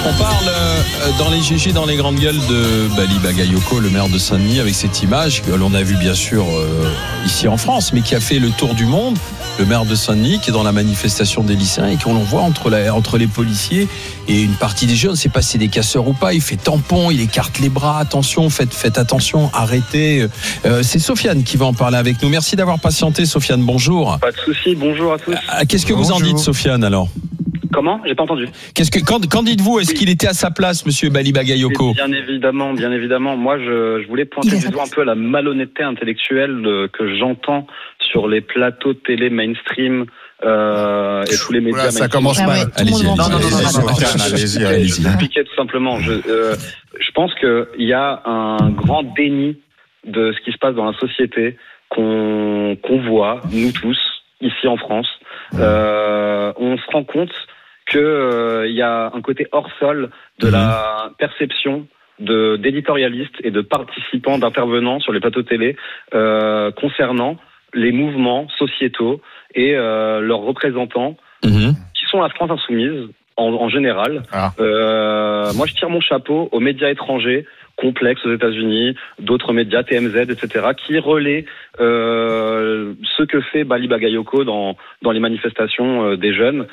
On parle dans les GG, dans les grandes gueules de Bali Bagayoko, le maire de Saint-Denis, avec cette image que l'on a vue bien sûr ici en France, mais qui a fait le tour du monde. Le maire de Saint-Denis qui est dans la manifestation des lycéens et qu'on voit entre les policiers et une partie des jeunes. On ne sait pas si c'est des casseurs ou pas. Il fait tampon, il écarte les bras. Attention, faites attention, arrêtez. C'est Sofiane qui va en parler avec nous. Merci d'avoir patienté, Sofiane. Bonjour. Pas de souci. Bonjour à tous. Qu'est-ce que vous en dites, Sofiane, alors ? Comment ? J'ai pas entendu. Qu'en dites-vous ? Est-ce qu'il était à sa place, monsieur Bali Bagayoko ? Bien évidemment. Moi, je voulais pointer du doigt un peu la malhonnêteté intellectuelle que j'entends sur les plateaux de télé mainstream et tous les médias. Voilà, ça commence mal. Allez-y. Allez-y. Expliquer tout simplement. Je pense qu'il y a un grand déni de ce qui se passe dans la société qu'on voit, nous tous, ici en France. On se rend compte que y a un côté hors sol de la perception d'éditorialistes et de participants, d'intervenants sur les plateaux télé concernant les mouvements sociétaux et leurs représentants qui sont la France insoumise en général. Moi, je tire mon chapeau aux médias étrangers, Complexe aux États-Unis, d'autres médias, TMZ, etc., qui relaient ce que fait Bali Bagayoko dans les manifestations des jeunes.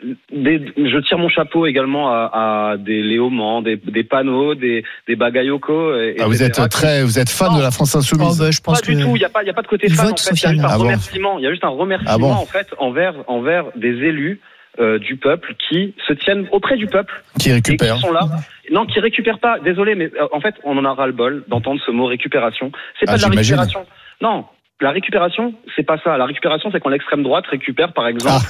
Je tire mon chapeau également à des Léaumans, des panneaux, des Bagayoko. Vous êtes fan de la France insoumise. Je pense pas du tout. Il y a pas de côté fan. En fait, il y a juste un remerciement. Il y a juste un remerciement en fait envers des élus du peuple qui se tiennent auprès du peuple, qui récupèrent. Et qui sont là. Non, qui récupèrent pas. Désolé, mais en fait, on en a ras-le-bol d'entendre ce mot récupération. C'est pas de la récupération. Non. La récupération, c'est pas ça. La récupération, c'est quand l'extrême droite récupère, par exemple.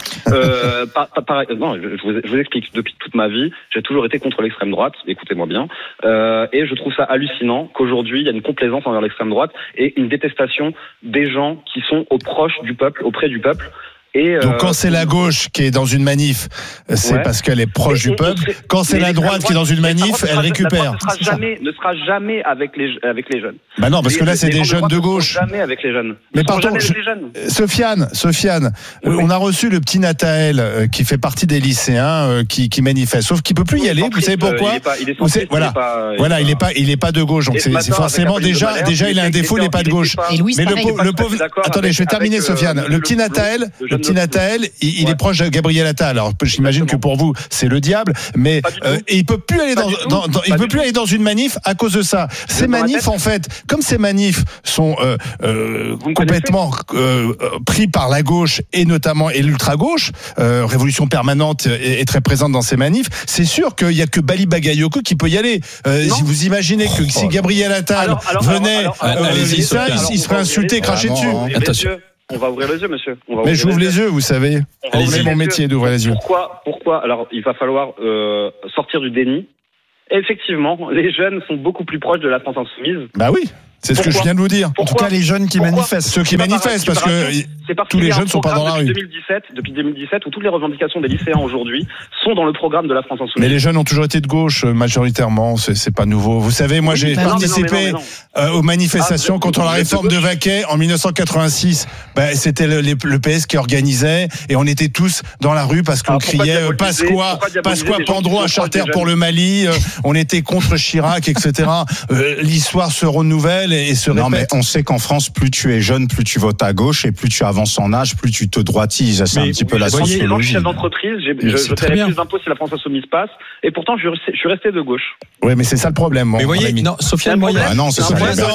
Non, je vous explique. Depuis toute ma vie, j'ai toujours été contre l'extrême droite. Écoutez-moi bien. Et je trouve ça hallucinant qu'aujourd'hui, il y a une complaisance envers l'extrême droite et une détestation des gens qui sont proches du peuple, auprès du peuple. Donc quand c'est la gauche qui est dans une manif, c'est parce qu'elle est proche du peuple. Quand c'est la droite qui est dans une manif, elle récupère. Ne sera jamais avec les jeunes. Bah non, parce que là c'est des jeunes de gauche. Jamais avec les jeunes. Mais pardon, Sofiane, on a reçu le petit Nathaël qui fait partie des lycéens qui manifestent. Sauf qu'il peut plus y aller. Vous savez pourquoi ? Il est pas de gauche. Donc c'est forcément déjà il a un défaut, il n'est pas de gauche. Mais le pauvre. Attendez, je vais terminer, Sofiane. Le petit Nathaël, il est proche de Gabriel Attal. Alors j'imagine que pour vous c'est le diable, mais il peut plus aller dans une manif à cause de ça. Ces manifs en fait, comme ces manifs sont complètement pris par la gauche et notamment l'ultra gauche, Révolution permanente est très présente dans ces manifs. C'est sûr qu'il y a que Bali Bagayoko qui peut y aller. Si vous imaginez que si Gabriel Attal venait, il serait insulté, craché dessus. Attention. On va ouvrir les yeux, monsieur. Mais j'ouvre les yeux, vous savez. C'est mon métier d'ouvrir les yeux. Pourquoi ? Alors, il va falloir sortir du déni. Et effectivement, les jeunes sont beaucoup plus proches de la France insoumise. Bah oui. C'est ce que je viens de vous dire. En tout cas, les jeunes qui manifestent. Ceux qui manifestent, parce que tous les jeunes ne sont pas dans la rue. Depuis 2017, où toutes les revendications des lycéens aujourd'hui sont dans le programme de la France insoumise. Mais les jeunes ont toujours été de gauche, majoritairement. C'est pas nouveau. Vous savez, moi, j'ai participé aux manifestations contre la réforme de Vaquet en 1986. C'était le PS qui organisait, et on était tous dans la rue parce qu'on criait Pasqua, Pandro à Charter pour le Mali. On était contre Chirac, etc. L'histoire se renouvelle et se répète. Non, mais on sait qu'en France, plus tu es jeune, plus tu votes à gauche, et plus tu avances en âge, plus tu te droitises. C'est un petit peu la sociologie. Je suis chef d'entreprise, je paierai plus d'impôts si la France insoumise passe, et pourtant je suis resté de gauche. Oui, mais c'est ça le problème. Mais voyez, non, Sofiane, non, c'est ça.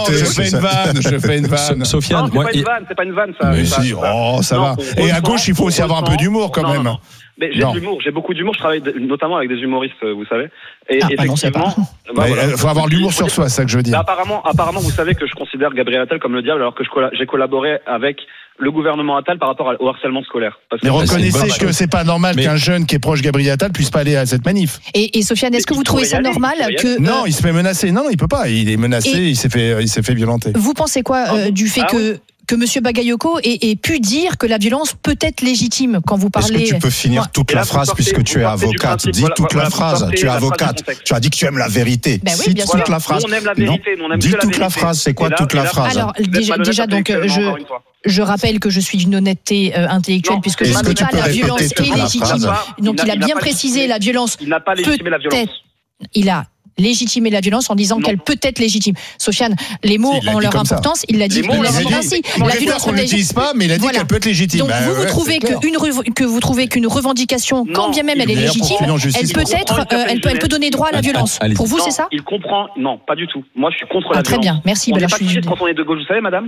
Je fais une vanne. Sofiane, c'est pas une vanne, ça. Mais si, ça va. Et à gauche, il faut aussi avoir un peu d'humour quand même. Mais j'ai de l'humour, j'ai beaucoup d'humour, je travaille notamment avec des humoristes, vous savez. Et effectivement, il faut avoir l'humour sur soi, c'est ça que je veux dire. Apparemment, vous savez que je considère Gabriel Attal comme le diable, alors que j'ai collaboré avec le gouvernement Attal par rapport au harcèlement scolaire. Mais reconnaissez que c'est pas normal qu'un jeune qui est proche Gabriel Attal puisse pas aller à cette manif. Et Sofiane, est-ce que vous trouvez ça normal que Non, il se fait menacer. Non, il peut pas. Il est menacé. Il s'est fait violenter. Vous pensez quoi du fait que M. Bagayoko ait pu dire que la violence peut être légitime quand vous parlez... Est-ce que tu peux finir toute la phrase puisque tu es avocate ? Dis toute la phrase. Tu es avocate. Tu as dit que tu aimes la vérité. Cite toute la phrase. On aime la vérité. Dis toute la phrase. C'est quoi toute la phrase ? Alors, déjà donc, je rappelle que je suis d'une honnêteté intellectuelle puisque je ne dis pas la violence est légitime. Donc, il a bien précisé la violence. Il n'a pas légitimé la violence. il a légitimé la violence en disant qu'elle peut être légitime. Sofiane, les mots ont leur importance. Il l'a dit. Ainsi. La violence, on ne l'utilise pas, mais il a dit qu'elle peut être légitime. Donc vous trouvez qu'une revendication, quand bien même elle est légitime, elle peut donner droit à la violence. Pour vous, c'est ça ? Il comprend. Non, pas du tout. Moi, je suis contre la violence. Très bien, merci. On n'est pas figé quand on est de gauche, vous savez, madame ?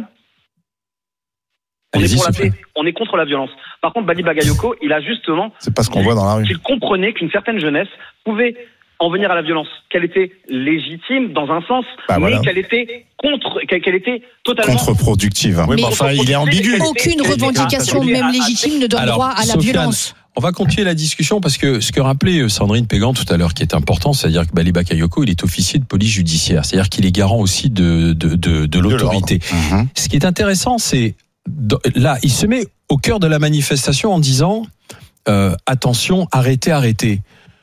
On est pour la paix. On est contre la violence. Par contre, Bali Bagayoko, il a justement. C'est pas ce qu'on voit dans la rue. Il comprenait qu'une certaine jeunesse pouvait en venir à la violence, qu'elle était légitime dans un sens, mais qu'elle était totalement contre-productive. Oui, mais enfin, il est ambigu. Aucune revendication, même légitime, ne donne droit à la violence. On va continuer la discussion parce que ce que rappelait Sandrine Pégan tout à l'heure, qui est important, c'est-à-dire que Bali Bagayoko, il est officier de police judiciaire, c'est-à-dire qu'il est garant aussi de l'autorité. Ce qui est intéressant, c'est là, il se met au cœur de la manifestation en disant attention, arrêtez.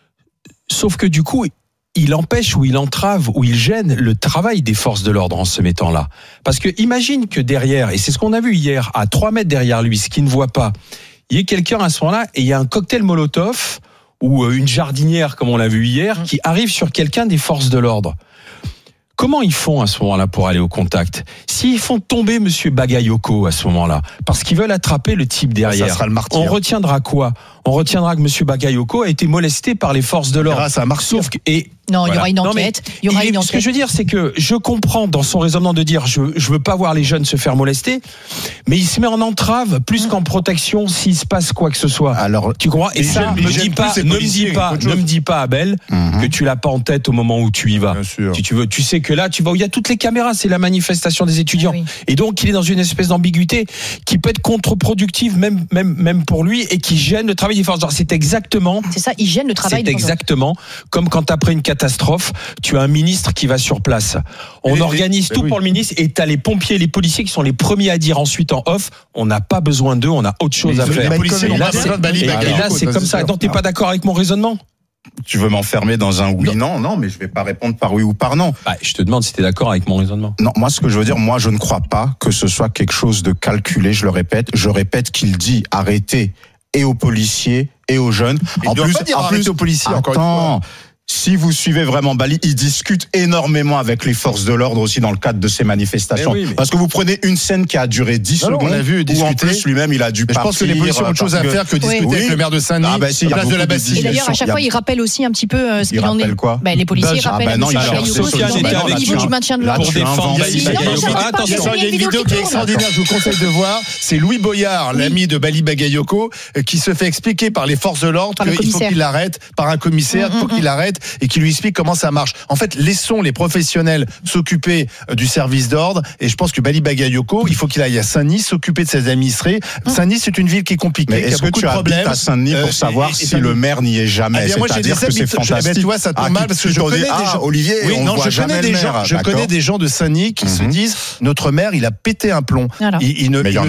Sauf que du coup, il empêche ou il entrave ou il gêne le travail des forces de l'ordre en se mettant là. Parce que imagine que derrière, et c'est ce qu'on a vu hier, à 3 mètres derrière lui, ce qu'il ne voit pas, il y ait quelqu'un à ce moment-là et il y a un cocktail Molotov ou une jardinière, comme on l'a vu hier, qui arrive sur quelqu'un des forces de l'ordre. Comment ils font à ce moment-là pour aller au contact ? S'ils font tomber Monsieur Bagayoko à ce moment-là, parce qu'ils veulent attraper le type derrière, ça sera le martyr. On retiendra quoi ? On retiendra que Monsieur Bagayoko a été molesté par les forces de l'ordre. Ça marche. Sauf que, non, il y aura une enquête. Ce que je veux dire, c'est que je comprends dans son raisonnement de dire je veux pas voir les jeunes se faire molester, mais il se met en entrave plus qu'en protection s'il se passe quoi que ce soit. Alors, tu comprends ? Et ça, ne me dis pas, Abel, que tu l'as pas en tête au moment où tu y vas. Si tu veux, tu sais que là, tu vas où il y a toutes les caméras, c'est la manifestation des étudiants. Oui. Et donc, il est dans une espèce d'ambiguïté qui peut être contre-productive, même pour lui, et qui gêne le travail des forces. C'est exactement. C'est ça, il gêne le travail. C'est exactement comme quand après une catastrophe, tu as un ministre qui va sur place. On organise tout pour le ministre et tu as les pompiers et les policiers qui sont les premiers à dire ensuite en off, on n'a pas besoin d'eux, on a autre chose à faire. Et là, c'est comme ça. Donc, t'es pas d'accord avec mon raisonnement ? Tu veux m'enfermer dans un oui, non, mais je vais pas répondre par oui ou par non. Je te demande si tu es d'accord avec mon raisonnement. Non, moi, ce que je veux dire, je ne crois pas que ce soit quelque chose de calculé, je le répète. Je répète qu'il dit arrêtez et aux policiers et aux jeunes. En plus, aux policiers, encore une fois. Si vous suivez vraiment Bali, il discute énormément avec les forces de l'ordre aussi dans le cadre de ces manifestations. Parce que vous prenez une scène qui a duré 10 secondes, on a vu où en plus lui-même il a dû partir. Je pense que les policiers ont autre chose à faire que discuter avec le maire de Saint-Denis, place de la Bastille. Et d'ailleurs, à chaque fois, il rappelle aussi un petit peu ce qu'il en est. Quoi les policiers rappellent au niveau du maintien de l'ordre. Pour défendre Bali Bagayoko. Attention, il y a une vidéo qui est extraordinaire, je vous conseille de voir. C'est Louis Boyard, l'ami de Bali Bagayoko, qui se fait expliquer par les forces de l'ordre qu'il faut qu'il l'arrête, par un commissaire, il faut qu'il l'arrête et qui lui explique comment ça marche. En fait, laissons les professionnels s'occuper du service d'ordre et je pense que Bali Bagayoko, il faut qu'il aille à Saint-Denis s'occuper de ses administrés. Saint-Denis, c'est une ville qui est compliquée, qui a beaucoup de problèmes. À Saint-Denis pour savoir si le maire n'y est jamais. Moi, c'est-à-dire que c'est fantastique. Tu vois, ça tombe mal parce que je connais des gens. Olivier, je connais des gens de Saint-Denis qui se disent notre maire, il a pété un plomb. Il ne